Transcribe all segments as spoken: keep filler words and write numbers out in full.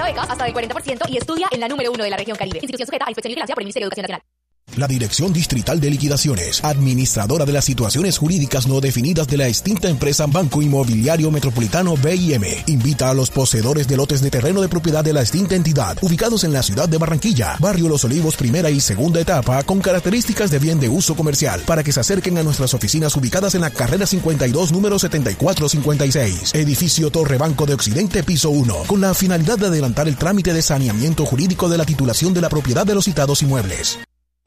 Aprovecha becas hasta del cuarenta por ciento y estudia en la número uno de la región Caribe. Institución sujeta a inspección y vigilancia por el Ministerio de Educación Nacional. La Dirección Distrital de Liquidaciones, administradora de las situaciones jurídicas no definidas de la extinta empresa Banco Inmobiliario Metropolitano B I M, invita a los poseedores de lotes de terreno de propiedad de la extinta entidad, ubicados en la ciudad de Barranquilla, barrio Los Olivos, primera y segunda etapa, con características de bien de uso comercial, para que se acerquen a nuestras oficinas ubicadas en la carrera cincuenta y dos, número setenta y cuatro cincuenta y seis, edificio Torre Banco de Occidente, piso uno, con la finalidad de adelantar el trámite de saneamiento jurídico de la titulación de la propiedad de los citados inmuebles.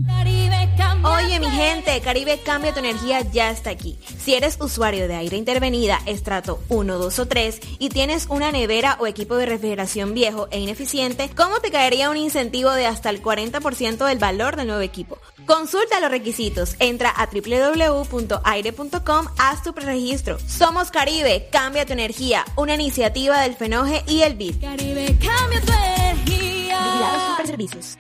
Oye mi gente, Caribe Cambia tu Energía ya está aquí. Si eres usuario de aire intervenida, estrato uno, dos o tres y tienes una nevera o equipo de refrigeración viejo e ineficiente, ¿cómo te caería un incentivo de hasta el cuarenta por ciento del valor del nuevo equipo? Consulta los requisitos, entra a doble u doble u doble u punto aire punto com, haz tu preregistro. Somos Caribe Cambia tu Energía, una iniciativa del FENOGE y el B I D. Caribe Cambia tu Energía. Vigilados Superservicios.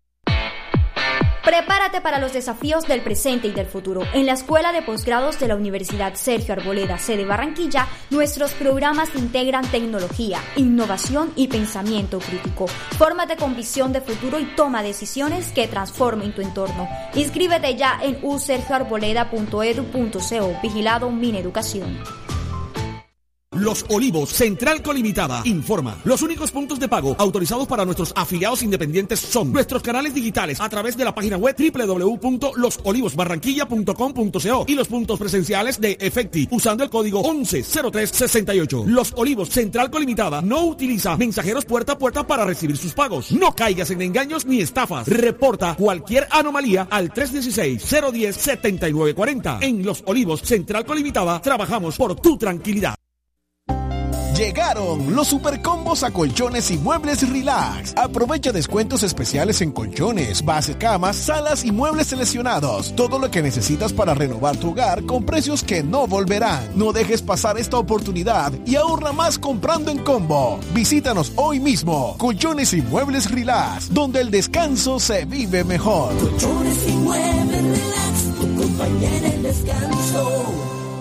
Prepárate para los desafíos del presente y del futuro. En la Escuela de Posgrados de la Universidad Sergio Arboleda, sede Barranquilla, nuestros programas integran tecnología, innovación y pensamiento crítico. Fórmate con visión de futuro y toma decisiones que transformen tu entorno. Inscríbete ya en u sergio arboleda punto edu punto co. Vigilado Mineducación. Los Olivos, Central Colimitada, informa. Los únicos puntos de pago autorizados para nuestros afiliados independientes son nuestros canales digitales a través de la página web doble u doble u doble u punto los olivos barranquilla punto com punto co y los puntos presenciales de Efecti usando el código once cero tres sesenta y ocho. Los Olivos, Central Colimitada no utiliza mensajeros puerta a puerta para recibir sus pagos. No caigas en engaños ni estafas. Reporta cualquier anomalía al tres uno seis, cero uno cero, setenta y nueve cuarenta. En Los Olivos, Central Colimitada, trabajamos por tu tranquilidad. Llegaron los supercombos a colchones y muebles Relax. Aprovecha descuentos especiales en colchones, base camas, salas y muebles seleccionados. Todo lo que necesitas para renovar tu hogar con precios que no volverán. No dejes pasar esta oportunidad y ahorra más comprando en combo. Visítanos hoy mismo. Colchones y muebles Relax, donde el descanso se vive mejor. Colchones y muebles Relax, tu compañía en el descanso.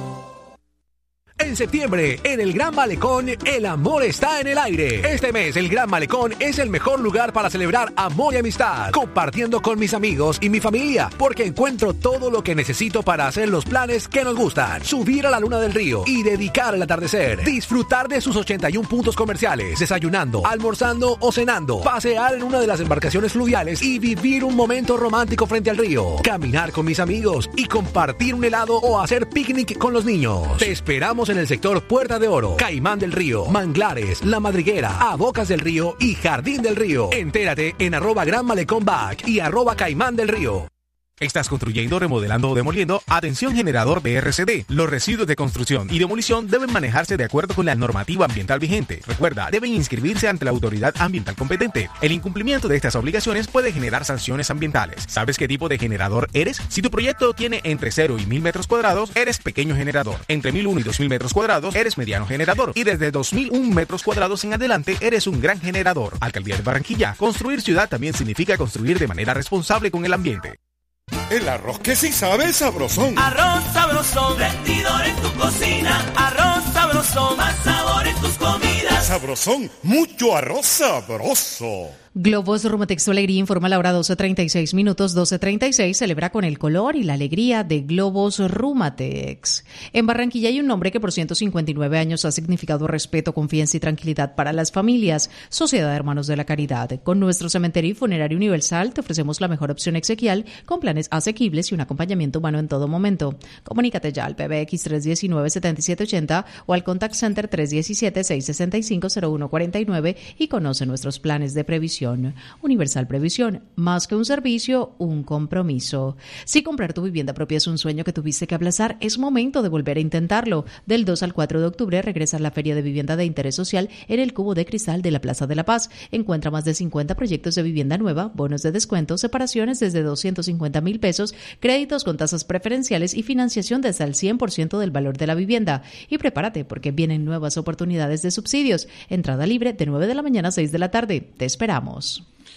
En septiembre, en el Gran Malecón, el amor está en el aire. Este mes, el Gran Malecón es el mejor lugar para celebrar amor y amistad, compartiendo con mis amigos y mi familia, porque encuentro todo lo que necesito para hacer los planes que nos gustan. Subir a la luna del río y dedicar el atardecer. Disfrutar de sus ochenta y uno puntos comerciales, desayunando, almorzando o cenando. Pasear en una de las embarcaciones fluviales y vivir un momento romántico frente al río. Caminar con mis amigos y compartir un helado o hacer picnic con los niños. Te esperamos en el sector Puerta de Oro, Caimán del Río, Manglares, La Madriguera, A Bocas del Río y Jardín del Río. Entérate en arroba Gran Malecón Back y arroba Caimán del Río. ¿Estás construyendo, remodelando o demoliendo? Atención generador de R C D. Los residuos de construcción y demolición deben manejarse de acuerdo con la normativa ambiental vigente. Recuerda, deben inscribirse ante la autoridad ambiental competente. El incumplimiento de estas obligaciones puede generar sanciones ambientales. ¿Sabes qué tipo de generador eres? Si tu proyecto tiene entre cero y mil metros cuadrados, eres pequeño generador. Entre mil uno y dos mil metros cuadrados, eres mediano generador. Y desde dos mil uno metros cuadrados en adelante, eres un gran generador. Alcaldía de Barranquilla. Construir ciudad también significa construir de manera responsable con el ambiente. El arroz que sí sabe es sabrosón. Arroz sabrosón, rendidor en tu cocina. Arroz sabrosón, más sabor en tus comidas. Sabrosón, mucho arroz sabroso. Globos Rumatex tu alegría informa la hora doce treinta y seis minutos, doce treinta y seis, celebra con el color y la alegría de Globos Rumatex. En Barranquilla hay un nombre que por ciento cincuenta y nueve años ha significado respeto, confianza y tranquilidad para las familias, Sociedad de Hermanos de la Caridad. Con nuestro cementerio y funerario universal te ofrecemos la mejor opción exequial con planes asequibles y un acompañamiento humano en todo momento. Comunícate ya al P B X tres uno nueve, siete siete ocho cero o al Contact Center tres uno siete, seis seis cinco, cero uno cuatro nueve y conoce nuestros planes de previsión. Universal Previsión, más que un servicio, un compromiso. Si comprar tu vivienda propia es un sueño que tuviste que aplazar, es momento de volver a intentarlo. Del dos al cuatro de octubre regresa a la Feria de Vivienda de Interés Social en el Cubo de Cristal de la Plaza de la Paz. Encuentra más de cincuenta proyectos de vivienda nueva, bonos de descuento, separaciones desde doscientos cincuenta mil pesos, créditos con tasas preferenciales y financiación desde el cien por ciento del valor de la vivienda. Y prepárate porque vienen nuevas oportunidades de subsidios. Entrada libre de nueve de la mañana a seis de la tarde. Te esperamos.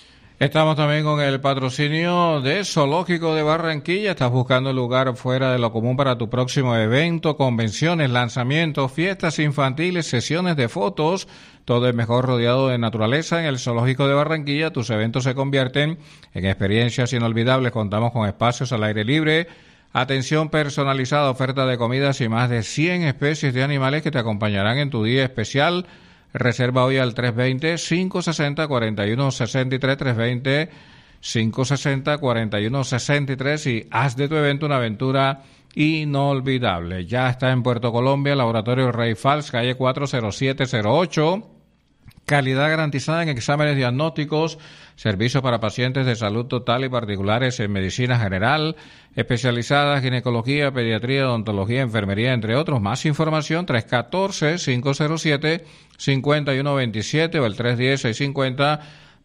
Estamos también con el patrocinio de Zoológico de Barranquilla. Estás buscando lugar fuera de lo común para tu próximo evento, convenciones, lanzamientos, fiestas infantiles, sesiones de fotos. Todo es mejor rodeado de naturaleza. En el Zoológico de Barranquilla tus eventos se convierten en experiencias inolvidables. Contamos con espacios al aire libre, atención personalizada, oferta de comidas y más de cien especies de animales que te acompañarán en tu día especial. Reserva hoy al tres dos cero, cinco seis cero, cuatro uno seis tres, tres dos cero, cinco seis cero, cuatro uno seis tres y haz de tu evento una aventura inolvidable. Ya está en Puerto Colombia, Laboratorio Rey Fals, calle cuatro cero siete cero ocho. Calidad garantizada en exámenes diagnósticos, servicios para pacientes de salud total y particulares en medicina general, especializada, ginecología, pediatría, odontología, enfermería, entre otros. Más información, tres uno cuatro, cinco cero siete, cinco uno dos siete o el tres uno cero, seis cinco cero,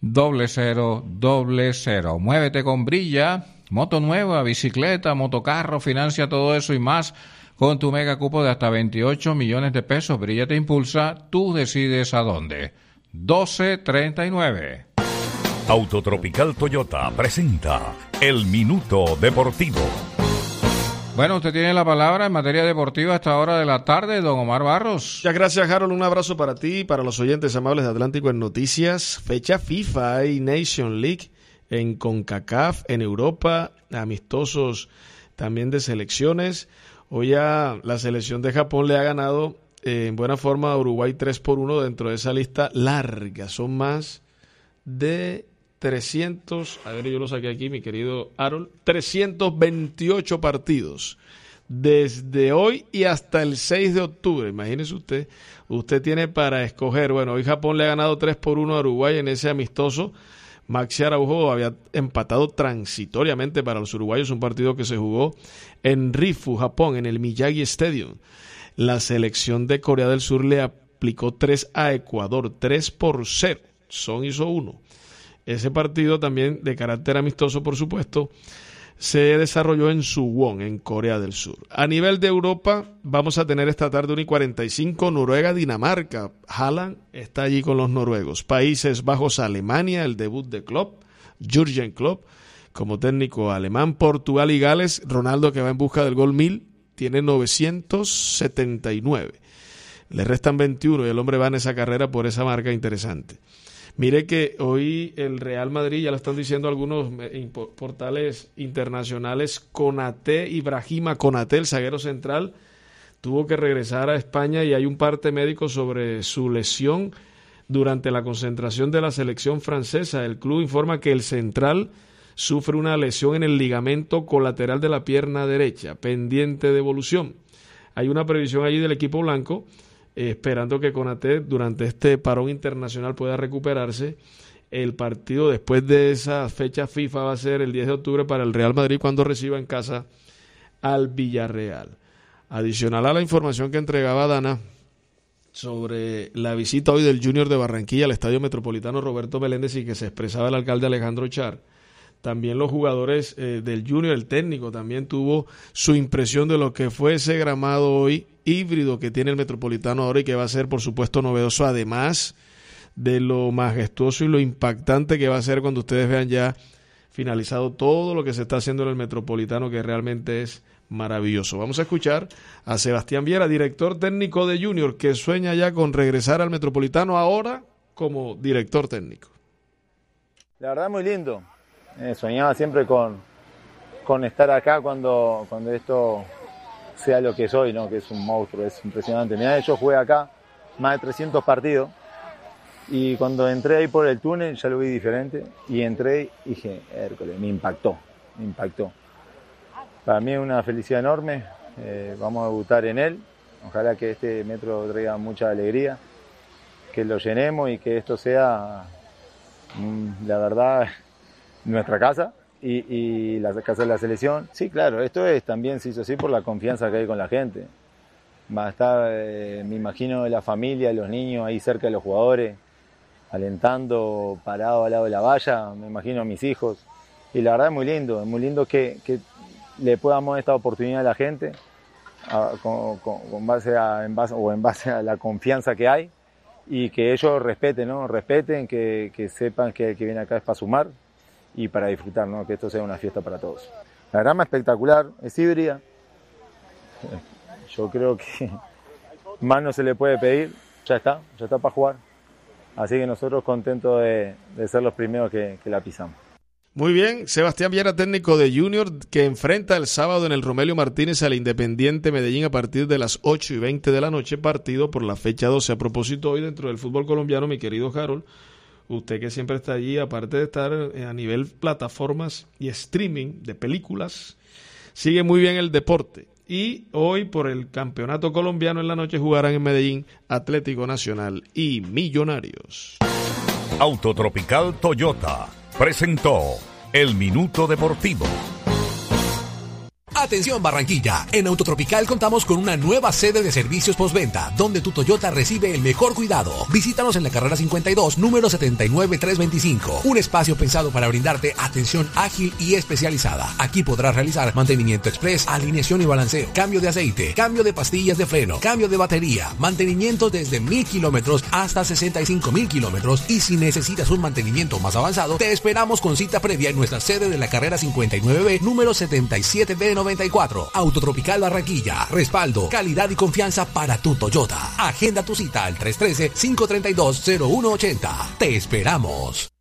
cero cero cero. Muévete con Brilla, moto nueva, bicicleta, motocarro, financia todo eso y más con tu mega cupo de hasta veintiocho millones de pesos. Brilla te impulsa, tú decides a dónde. doce treinta y nueve. Autotropical Toyota presenta El Minuto Deportivo. Bueno, usted tiene la palabra en materia deportiva a esta hora de la tarde, don Omar Barros. Muchas gracias, Harold. Un abrazo para ti y para los oyentes amables de Atlántico en Noticias. Fecha FIFA y Nation League en CONCACAF, en Europa, amistosos también de selecciones. Hoy ya la selección de Japón le ha ganado eh, en buena forma a Uruguay tres por uno dentro de esa lista larga. Son más de trescientos, a ver, yo lo saqué aquí, mi querido Harold, trescientos veintiocho partidos desde hoy y hasta el seis de octubre. Imagínese usted, usted tiene para escoger. Bueno, hoy Japón le ha ganado tres por uno a Uruguay en ese amistoso. Maxi Araujo había empatado transitoriamente para los uruguayos, un partido que se jugó en Rifu, Japón, en el Miyagi Stadium. La selección de Corea del Sur le aplicó tres a Ecuador, tres por cero. Son hizo uno. Ese partido también de carácter amistoso, por supuesto, se desarrolló en Suwon, en Corea del Sur. A nivel de Europa, vamos a tener esta tarde una y cuarenta y cinco, Noruega-Dinamarca. Haaland está allí con los noruegos. Países Bajos, Alemania, el debut de Klopp, Jürgen Klopp, como técnico alemán. Portugal y Gales, Ronaldo, que va en busca del gol mil, tiene novecientos setenta y nueve. Le restan veintiuno y el hombre va en esa carrera por esa marca interesante. Mire que hoy el Real Madrid, ya lo están diciendo algunos portales internacionales, Konaté, Ibrahima Konaté, el zaguero central, tuvo que regresar a España y hay un parte médico sobre su lesión durante la concentración de la selección francesa. El club informa que el central sufre una lesión en el ligamento colateral de la pierna derecha, pendiente de evolución. Hay una previsión allí del equipo blanco, Eh, esperando que Konaté durante este parón internacional pueda recuperarse. El partido después de esa fecha FIFA va a ser el diez de octubre para el Real Madrid cuando reciba en casa al Villarreal. Adicional a la información que entregaba Dana sobre la visita hoy del Junior de Barranquilla al Estadio Metropolitano Roberto Meléndez y que se expresaba el alcalde Alejandro Char, también los jugadores eh, del Junior, el técnico también tuvo su impresión de lo que fue ese gramado hoy híbrido que tiene el Metropolitano ahora y que va a ser por supuesto novedoso, además de lo majestuoso y lo impactante que va a ser cuando ustedes vean ya finalizado todo lo que se está haciendo en el Metropolitano, que realmente es maravilloso. Vamos a escuchar a Sebastián Viera, director técnico de Junior, que sueña ya con regresar al Metropolitano ahora como director técnico. La verdad muy lindo. Eh, soñaba siempre con, con estar acá cuando, cuando esto sea lo que soy, ¿no? Que es un monstruo, es impresionante. Mirá, yo jugué acá más de trescientos partidos y cuando entré ahí por el túnel ya lo vi diferente y entré y dije, Hércules, me impactó, me impactó. Para mí es una felicidad enorme, eh, vamos a debutar en él, ojalá que este metro traiga mucha alegría, que lo llenemos y que esto sea, mmm, la verdad, nuestra casa y, y la casa de la selección. Sí, claro, esto es también se hizo así por la confianza que hay con la gente. Va a estar, eh, me imagino, la familia, los niños ahí cerca de los jugadores, alentando, parado al lado de la valla, me imagino a mis hijos. Y la verdad es muy lindo, es muy lindo que, que le podamos dar esta oportunidad a la gente a, con, con, con base a, en base, o en base a la confianza que hay y que ellos respeten, ¿no? Respeten, que, que sepan que el que viene acá es para sumar y para disfrutar, ¿no? Que esto sea una fiesta para todos. La grama espectacular, es híbrida. Yo creo que más no se le puede pedir, ya está, ya está para jugar. Así que nosotros contentos de, de ser los primeros que, que la pisamos. Muy bien, Sebastián Viera, técnico de Junior, que enfrenta el sábado en el Romelio Martínez al Independiente Medellín a partir de las ocho y veinte de la noche, partido por la fecha doce. A propósito, hoy dentro del fútbol colombiano, mi querido Harold, usted que siempre está allí, aparte de estar a nivel plataformas y streaming de películas, sigue muy bien el deporte. Y hoy por el campeonato colombiano en la noche jugarán en Medellín Atlético Nacional y Millonarios. Autotropical Toyota presentó El Minuto Deportivo. Atención Barranquilla, en Autotropical contamos con una nueva sede de servicios postventa, donde tu Toyota recibe el mejor cuidado. Visítanos en la carrera cincuenta y dos, número setenta y nueve trescientos veinticinco. Un espacio pensado para brindarte atención ágil y especializada. Aquí podrás realizar mantenimiento express, alineación y balanceo, cambio de aceite, cambio de pastillas de freno, cambio de batería, mantenimiento desde mil kilómetros hasta sesenta y cinco mil kilómetros. Y si necesitas un mantenimiento más avanzado, te esperamos con cita previa en nuestra sede de la carrera cincuenta y nueve B, número setenta y siete B noventa y cuatro. Autotropical Barranquilla. Respaldo, calidad y confianza para tu Toyota. Agenda tu cita al tres uno tres, cinco tres dos, cero uno ocho cero. Te esperamos.